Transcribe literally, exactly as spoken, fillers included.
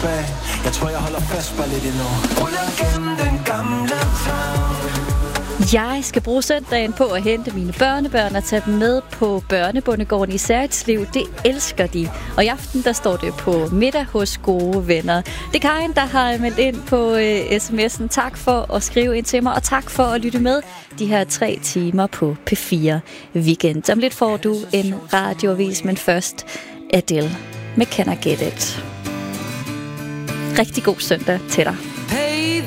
tilbage. Jeg tror jeg holder fast bare lidt endnu. Ruller gennem den gamle town. Jeg skal bruge søndagen på at hente mine børnebørn og tage dem med på børnebondegården i Særitslev. Det elsker de. Og i aften, der står det på middag hos gode venner. Det er Karin, der har meldt ind på øh, sms'en. Tak for at skrive ind til mig, og tak for at lytte med de her tre timer på P fire Weekend. Om lidt får du en radioavis, men først Adele med Can I Get It. Rigtig god søndag til dig.